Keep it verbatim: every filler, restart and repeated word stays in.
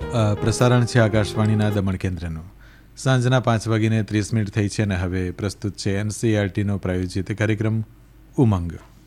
અ, પ્રસારણ છે આકાશવાણીના દમણ કેન્દ્રનું. સાંજના પાંચ વાગીને ત્રીસ મિનિટ થઈ છે અને હવે પ્રસ્તુત છે એનસીઈઆરટીનો પ્રાયોજિત કાર્યક્રમ ઉમંગ.